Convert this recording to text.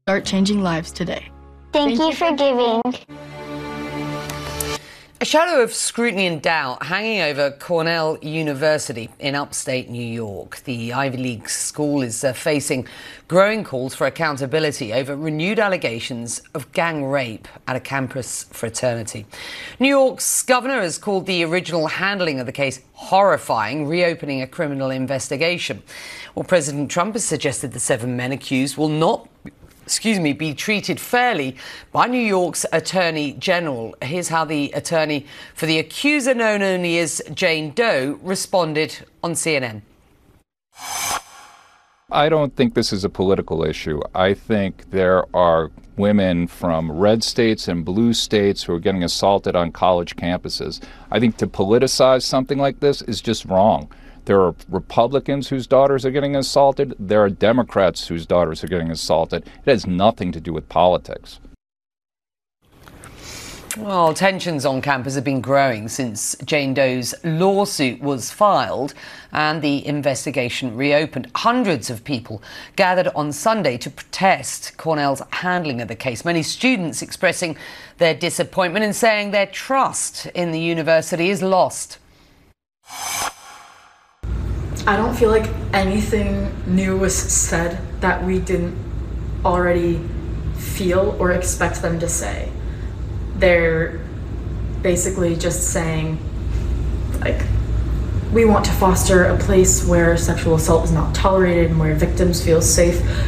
Start changing lives today. Thank you for giving. A shadow of scrutiny and doubt hanging over Cornell University in upstate New York. The Ivy League school is facing growing calls for accountability over renewed allegations of gang rape at a campus fraternity. New York's governor has called the original handling of the case horrifying, reopening a criminal investigation. Well, President Trump has suggested the 7 men accused will not be treated fairly by New York's Attorney General. Here's how the attorney for the accuser, known only as Jane Doe, responded on CNN. I don't think this is a political issue. I think there are women from red states and blue states who are getting assaulted on college campuses. I think to politicize something like this is just wrong. There are Republicans whose daughters are getting assaulted. There are Democrats whose daughters are getting assaulted. It has nothing to do with politics. Well, tensions on campus have been growing since Jane Doe's lawsuit was filed and the investigation reopened. Hundreds of people gathered on Sunday to protest Cornell's handling of the case. Many students expressing their disappointment and saying their trust in the university is lost. I don't feel like anything new was said that we didn't already feel or expect them to say. They're basically just saying, like, we want to foster a place where sexual assault is not tolerated and where victims feel safe